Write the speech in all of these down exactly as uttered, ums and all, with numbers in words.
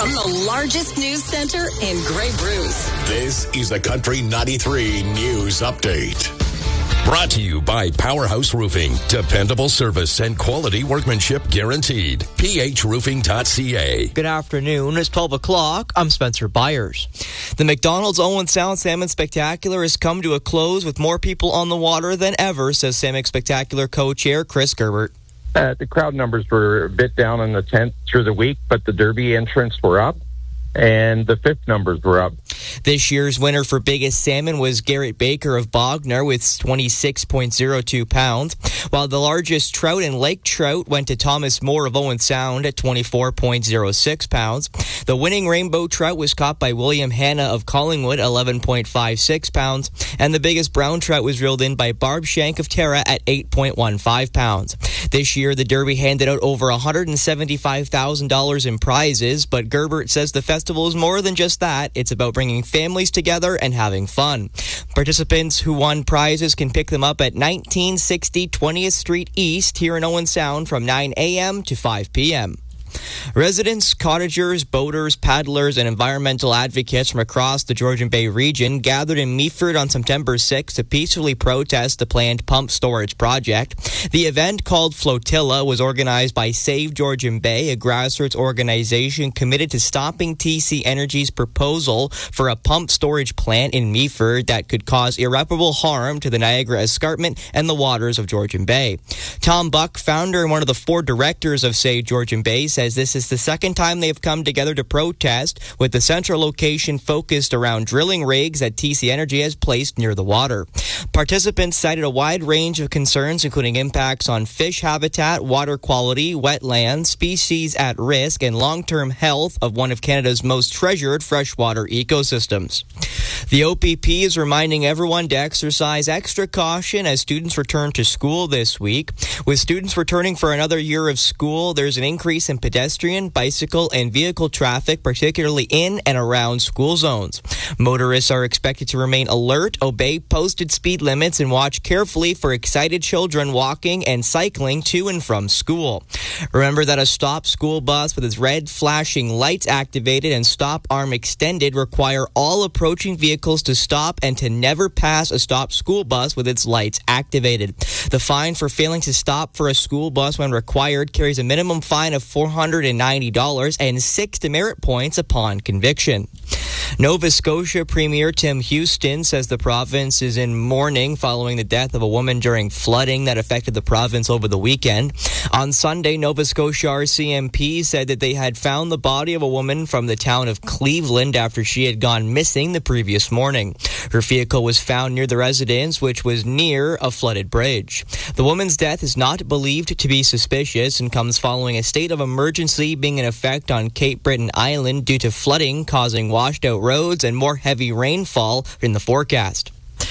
from the largest news center in Grey Bruce. This is the Country ninety-three News Update. Brought to you by Powerhouse Roofing. Dependable service and quality workmanship guaranteed. P H roofing dot C A. Good afternoon. It's twelve o'clock. I'm Spencer Byers. The McDonald's Owen Sound Salmon Spectacular has come to a close with more people on the water than ever, says Salmon Spectacular co-chair Chris Gerbert. Uh, the crowd numbers were a bit down in the tenth through the week, but the Derby entrants were up, and the fifth numbers were up. This year's winner for biggest salmon was Garrett Baker of Bognor with twenty-six point oh two pounds, while the largest trout and lake trout went to Thomas Moore of Owen Sound at twenty-four point oh six pounds. The winning rainbow trout was caught by William Hanna of Collingwood, eleven point five six pounds, and the biggest brown trout was reeled in by Barb Shank of Tara at eight point one five pounds. This year, the Derby handed out over one hundred seventy-five thousand dollars in prizes, but Gerbert says the festival is more than just that. It's about bringing families together and having fun. Participants who won prizes can pick them up at nineteen sixty twentieth Street East here in Owen Sound from nine a.m. to five p.m. Residents, cottagers, boaters, paddlers, and environmental advocates from across the Georgian Bay region gathered in Meaford on September sixth to peacefully protest the planned pump storage project. The event, called Flotilla, was organized by Save Georgian Bay, a grassroots organization committed to stopping T C Energy's proposal for a pump storage plant in Meaford that could cause irreparable harm to the Niagara Escarpment and the waters of Georgian Bay. Tom Buck, founder and one of the four directors of Save Georgian Bay, says this is the second time they've come together to protest, with the central location focused around drilling rigs that T C Energy has placed near the water. Participants cited a wide range of concerns, including impacts on fish habitat, water quality, wetlands, species at risk, and long-term health of one of Canada's most treasured freshwater ecosystems. The O P P is reminding everyone to exercise extra caution as students return to school this week. With students returning for another year of school, there's an increase in pedestrian, bicycle, and vehicle traffic, particularly in and around school zones. Motorists are expected to remain alert, obey posted speed limits, and watch carefully for excited children walking and cycling to and from school. Remember that a stop school bus with its red flashing lights activated and stop arm extended require all approaching vehicles to stop and to never pass a stop school bus with its lights activated. The fine for failing to stop for a school bus when required carries a minimum fine of four hundred ninety dollars and six demerit points upon conviction. Nova Scotia Premier Tim Houston says the province is in mourning following the death of a woman during flooding that affected the province over the weekend. On Sunday, Nova Scotia R C M P said that they had found the body of a woman from the town of Cleveland after she had gone missing the previous morning. Her vehicle was found near the residence, which was near a flooded bridge. The woman's death is not believed to be suspicious and comes following a state of emergency being in effect on Cape Breton Island due to flooding causing washed out roads and more heavy rainfall in the forecast.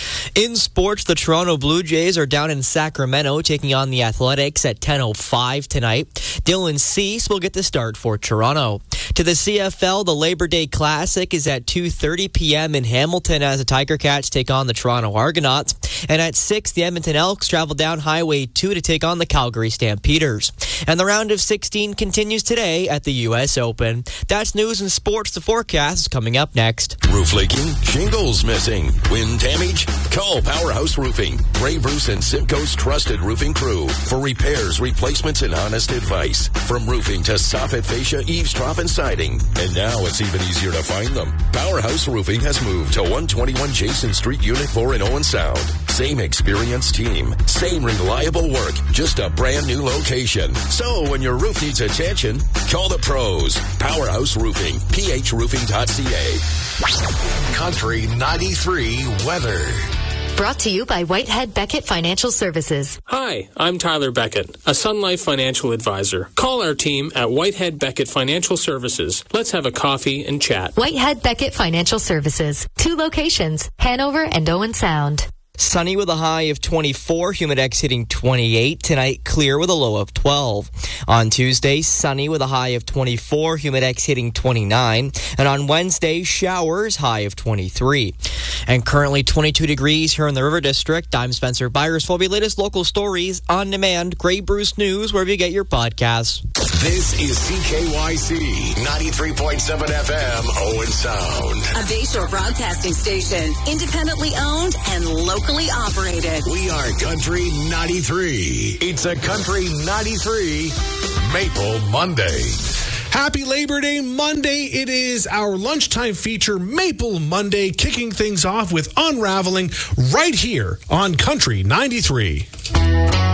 In sports, the Toronto Blue Jays are down in Sacramento taking on the Athletics at ten oh five tonight. Dylan Cease will get the start for Toronto. To the C F L, the Labor Day Classic is at two thirty p.m. in Hamilton as the Tiger Cats take on the Toronto Argonauts. And at six, the Edmonton Elks travel down Highway two to take on the Calgary Stampeders. And the round of sixteen continues today at the U S Open. That's news and sports. The forecast is coming up next. Roof leaking, shingles missing, wind damage? Call Powerhouse Roofing, Grey Bruce and Simcoe's trusted roofing crew for repairs, replacements, and honest advice. From roofing to soffit, fascia, eaves, trough, and siding. And now it's even easier to find them. Powerhouse Roofing has moved to one twenty-one Jason Street, Unit four in Owen Sound. Same experienced team, same reliable work, just a brand new location. So when your roof needs attention, call the pros. Powerhouse Roofing, P H roofing dot C A. Country ninety-three weather. Brought to you by Whitehead Beckett Financial Services. Hi, I'm Tyler Beckett, a Sun Life financial advisor. Call our team at Whitehead Beckett Financial Services. Let's have a coffee and chat. Whitehead Beckett Financial Services. Two locations, Hanover and Owen Sound. Sunny with a high of twenty-four, Humidex hitting twenty-eight. Tonight, clear with a low of twelve. On Tuesday, sunny with a high of twenty-four, Humidex hitting twenty-nine. And on Wednesday, showers, high of twenty-three. And currently twenty-two degrees here in the River District. I'm Spencer Byers for the latest local stories on demand. Grey Bruce News, wherever you get your podcasts. This is C K Y C ninety-three point seven F M, Owen Sound. A Bayshore broadcasting station, independently owned and locally operated. We are Country ninety-three. It's a Country ninety-three Maple Monday. Happy Labor Day Monday. It is our lunchtime feature, Maple Monday, kicking things off with Unraveling right here on Country ninety-three.